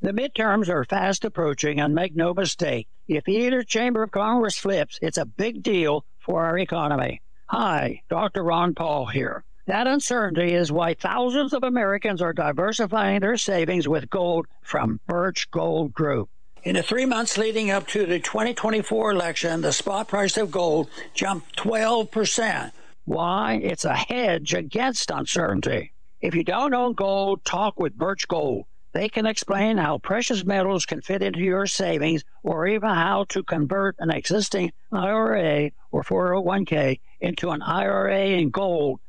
The midterms are fast approaching, and make no mistake, if either chamber of Congress flips, it's a big deal for our economy. Hi, Dr. Ron Paul here. That uncertainty is why thousands of Americans are diversifying their savings with gold from Birch Gold Group. In the 3 months leading up to the 2024 election, the spot price of gold jumped 12%. Why? It's a hedge against uncertainty. If you don't own gold, talk with Birch Gold. They can explain how precious metals can fit into your savings, or even how to convert an existing IRA or 401k into an IRA in gold